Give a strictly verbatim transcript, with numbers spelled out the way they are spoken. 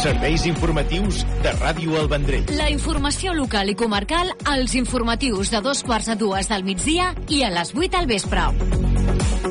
Serveis informatius de Ràdio El Vendrell. La informació local i comarcal als informatius de dos quarts a dues del migdia i a les vuit al vespre.